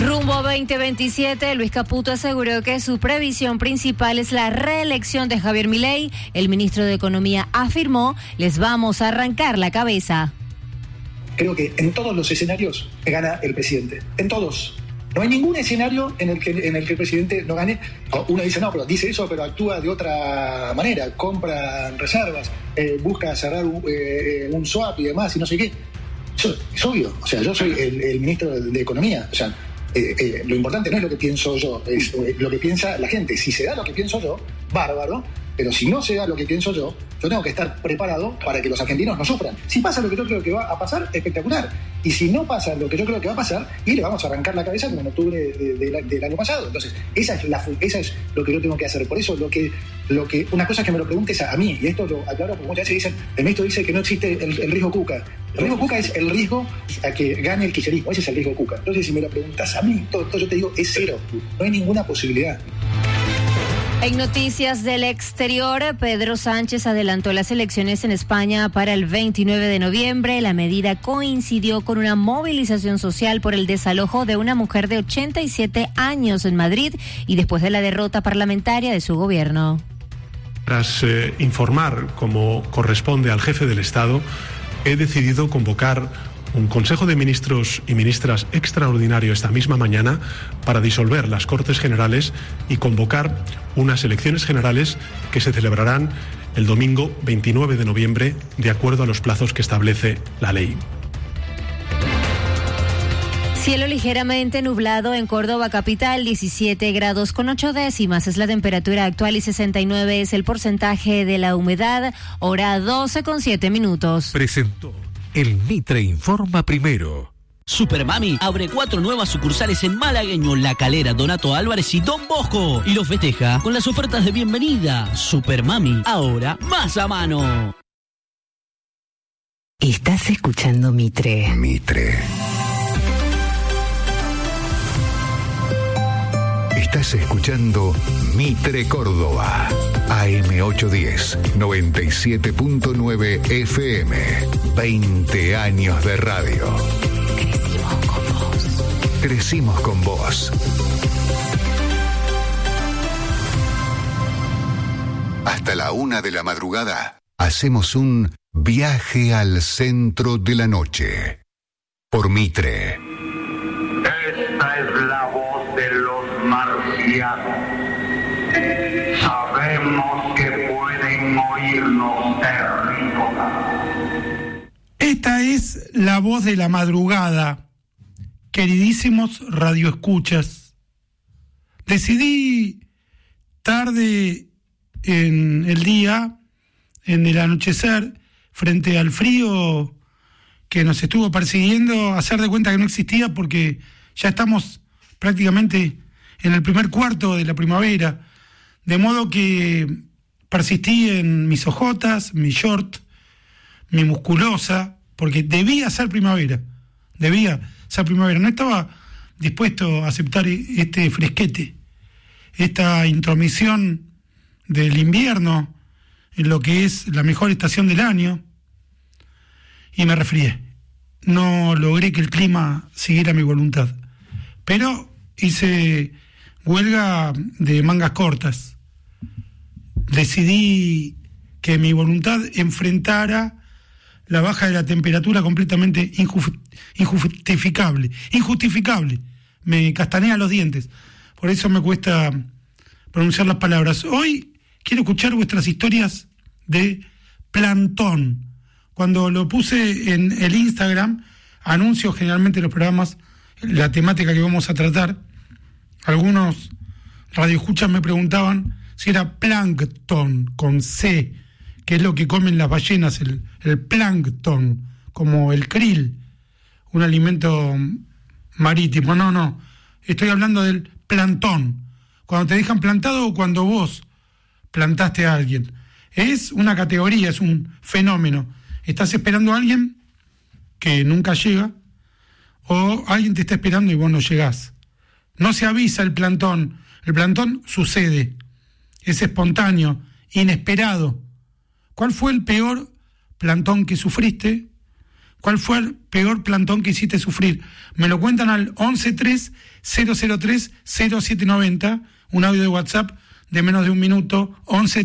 Rumbo 2027, Luis Caputo aseguró que su previsión principal es la reelección de Javier Milei. El ministro de Economía afirmó: les vamos a arrancar la cabeza. Creo que en todos los escenarios gana el presidente, en todos. No hay ningún escenario en el que el presidente no gane. Uno dice, no, pero dice eso, pero actúa de otra manera, compra reservas, busca cerrar un swap y demás y no sé qué. Eso es obvio, o sea, yo soy el ministro de Economía, o sea, lo importante no es lo que pienso yo, es lo que piensa la gente. Si se da lo que pienso yo, bárbaro, pero si no se da lo que pienso yo tengo que estar preparado para que los argentinos no sufran. Si pasa lo que yo creo que va a pasar, espectacular. Y si no pasa lo que yo creo que va a pasar, y le vamos a arrancar la cabeza como en octubre del año pasado. Entonces, esa es lo que yo tengo que hacer. Por eso, una cosa es que me lo preguntes a mí, y esto lo aclaro porque muchas veces dicen, el ministro dice que no existe el riesgo Cuca. El riesgo Cuca es el riesgo a que gane el kirchnerismo, ese es el riesgo Cuca. Entonces, si me lo preguntas a mí, todo yo te digo, es cero. No hay ninguna posibilidad. En noticias del exterior, Pedro Sánchez adelantó las elecciones en España para el 29 de noviembre. La medida coincidió con una movilización social por el desalojo de una mujer de 87 años en Madrid y después de la derrota parlamentaria de su gobierno. Tras informar, como corresponde al jefe del Estado, he decidido convocar un Consejo de Ministros y Ministras extraordinario esta misma mañana para disolver las Cortes Generales y convocar unas elecciones generales que se celebrarán el domingo 29 de noviembre, de acuerdo a los plazos que establece la ley. Cielo ligeramente nublado en Córdoba capital, 17 grados con 8 décimas es la temperatura actual y 69 es el porcentaje de la humedad, hora 12 con 7 minutos. Presentó el Mitre Informa Primero. Supermami abre 4 nuevas sucursales en Malagueño, La Calera, Donato Álvarez y Don Bosco. Y los festeja con las ofertas de bienvenida. Supermami, ahora más a mano. Estás escuchando Mitre. Mitre. Estás escuchando Mitre Córdoba. AM810, 97.9 FM. 20 años de radio. Crecimos con vos. Crecimos con vos. Hasta la 1 de la madrugada, hacemos un viaje al centro de la noche. Por Mitre. Esta es la voz de los marcianos. Sabemos que pueden oírnos terrícolas. Esta es la voz de la madrugada, queridísimos radioescuchas. Decidí tarde en el día, en el anochecer, frente al frío que nos estuvo persiguiendo, hacer de cuenta que no existía porque ya estamos prácticamente en el primer cuarto de la primavera, de modo que persistí en mis ojotas, mi short, mi musculosa, porque debía ser primavera, no estaba dispuesto a aceptar este fresquete, esta intromisión del invierno en lo que es la mejor estación del año, y me resfrié. No logré que el clima siguiera mi voluntad, pero hice huelga de mangas cortas. Decidí que mi voluntad enfrentara la baja de la temperatura completamente injustificable. Me castanea los dientes, por eso me cuesta pronunciar las palabras. Hoy quiero escuchar vuestras historias de plantón. Cuando lo puse en el Instagram, anuncio generalmente los programas, la temática que vamos a tratar, algunos radioescuchas me preguntaban si era plancton con C, que es lo que comen las ballenas, el plancton, como el krill, un alimento marítimo. No, estoy hablando del plantón, cuando te dejan plantado o cuando vos plantaste a alguien. Es una categoría, es un fenómeno. Estás esperando a alguien que nunca llega, o alguien te está esperando y vos no llegás. No se avisa el plantón sucede, es espontáneo, inesperado. ¿Cuál fue el peor plantón que sufriste? ¿Cuál fue el peor plantón que hiciste sufrir? Me lo cuentan al 1130030790, un audio de WhatsApp de menos de un minuto,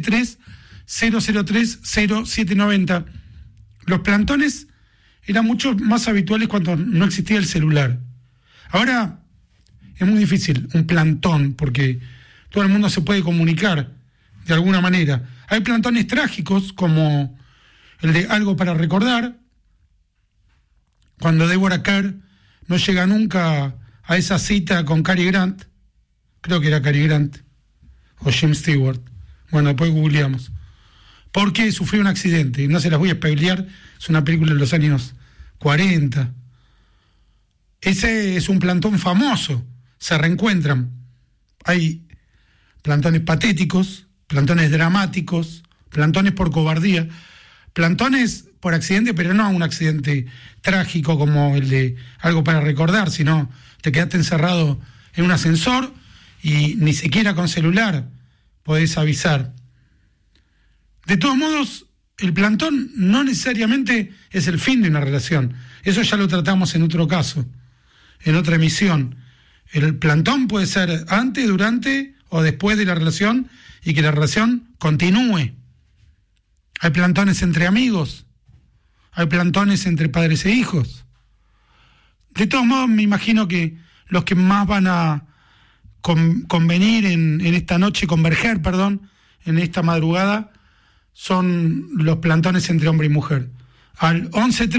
1130030790. Los plantones eran mucho más habituales cuando no existía el celular. Ahora es muy difícil un plantón, porque todo el mundo se puede comunicar de alguna manera. Hay plantones trágicos, como el de Algo para Recordar, cuando Deborah Kerr no llega nunca a esa cita con Cary Grant, creo que era Cary Grant, o Jim Stewart, bueno, después googleamos, porque sufrió un accidente, no se las voy a spoilear, es una película de los años 40. Ese es un plantón famoso, se reencuentran. Hay plantones patéticos, plantones dramáticos, plantones por cobardía, plantones por accidente, pero no un accidente trágico como el de Algo para Recordar, sino te quedaste encerrado en un ascensor y ni siquiera con celular podés avisar. De todos modos, el plantón no necesariamente es el fin de una relación. Eso ya lo tratamos en otro caso, en otra emisión. El plantón puede ser antes, durante o después de la relación y que la relación continúe. Hay plantones entre amigos, hay plantones entre padres e hijos. De todos modos, me imagino que los que más van a convenir en esta noche, converger, en esta madrugada, son los plantones entre hombre y mujer. Al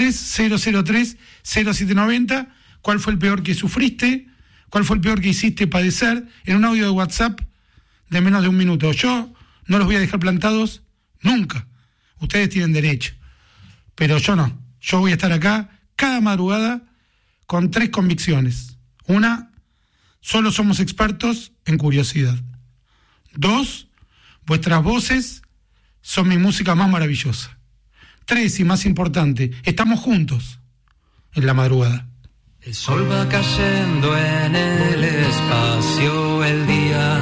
1130030790, ¿cuál fue el peor que sufriste? ¿Cuál fue el peor que hiciste padecer? En un audio de WhatsApp de menos de un minuto. Yo no los voy a dejar plantados nunca. Ustedes tienen derecho, pero yo no. Yo voy a estar acá cada madrugada con 3 convicciones. 1, solo somos expertos en curiosidad. 2, vuestras voces son mi música más maravillosa. 3, y más importante, estamos juntos en la madrugada. El sol va cayendo en el espacio, el día